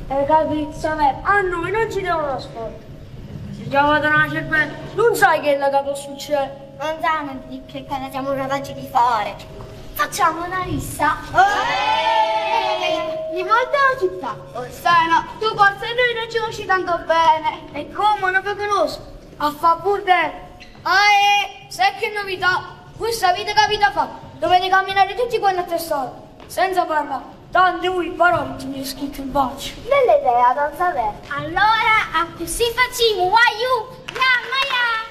Capito, Samuele? A noi non ci devono ascoltare. Se già vado a cervella, non sai che è la che succede. Non sanno di che cosa siamo capaci di fare. Facciamo una lista. Di molte città. Orsena, tu forse noi non ci conosci tanto bene. E come non vi conosco? A fa burdel. Sai che novità? Questa vita capita fa. Dovete camminare tutti quanti a testata. Senza parlare. Tante voi parole mi è scritto in faccia. Bella idea, non sapere. Allora, così facciamo, guaiu, mamma.